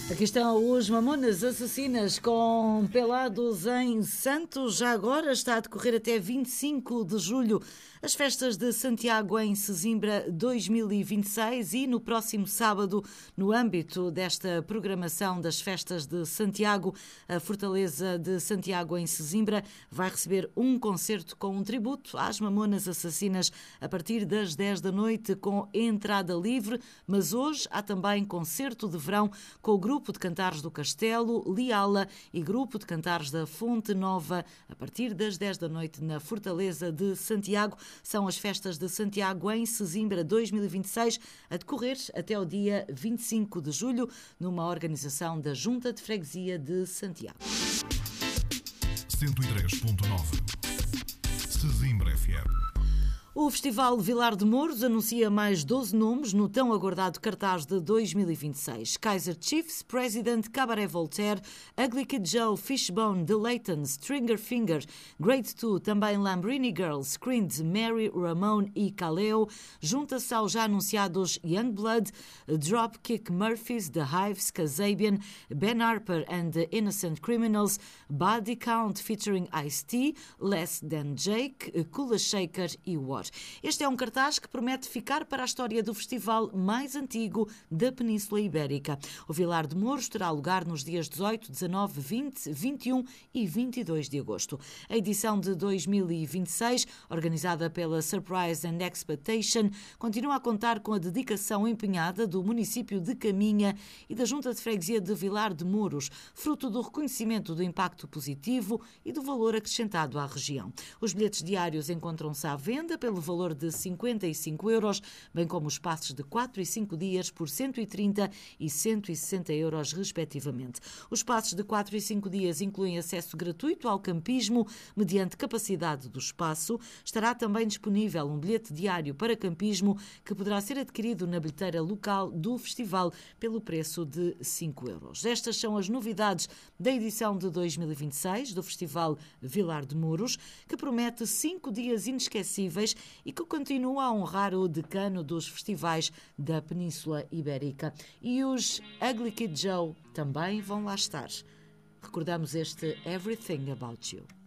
Aqui estão os Mamonas Assassinas com Pelados em Santos. Já agora está a decorrer até 25 de julho as festas de Santiago em Sesimbra 2026 e no próximo sábado, no âmbito desta programação das festas de Santiago, a Fortaleza de Santiago em Sesimbra vai receber um concerto com um tributo às Mamonas Assassinas a partir das 10 da noite com entrada livre, mas hoje há também concerto de verão com o Grupo de Cantares do Castelo, Liala e Grupo de Cantares da Fonte Nova a partir das 10 da noite na Fortaleza de Santiago. São as festas de Santiago em Sesimbra 2026 a decorrer até o dia 25 de julho numa organização da Junta de Freguesia de Santiago. 103.9 Sesimbra FM. O Festival Vilar de Mouros anuncia mais 12 nomes no tão aguardado cartaz de 2026. Kaiser Chiefs, President, Cabaret Voltaire, Ugly Kid Joe, Fishbone, The Laytons, Stringer Finger, Grade 2, também Lambrini Girls, Creed, Mary, Ramone e Kaleo. Junta-se aos já anunciados Youngblood, Dropkick Murphys, The Hives, Kasabian, Ben Harper and the Innocent Criminals, Body Count featuring Ice-T, Less Than Jake, Kula Shaker e War. Este é um cartaz que promete ficar para a história do festival mais antigo da Península Ibérica. O Vilar de Mouros terá lugar nos dias 18, 19, 20, 21 e 22 de agosto. A edição de 2026, organizada pela Surprise and Expectation, continua a contar com a dedicação empenhada do município de Caminha e da Junta de Freguesia de Vilar de Mouros, fruto do reconhecimento do impacto positivo e do valor acrescentado à região. Os bilhetes diários encontram-se à venda pelo valor de 55 euros, bem como os passes de 4 e 5 dias por 130 e 160 euros, respectivamente. Os passes de 4 e 5 dias incluem acesso gratuito ao campismo, mediante capacidade do espaço. Estará também disponível um bilhete diário para campismo, que poderá ser adquirido na bilheteira local do festival pelo preço de 5 euros. Estas são as novidades da edição de 2026 do Festival Vilar de Mouros, que promete 5 dias inesquecíveis e que continua a honrar o decano dos festivais da Península Ibérica. E os Ugly Kid Joe também vão lá estar. Recordamos este Everything About You.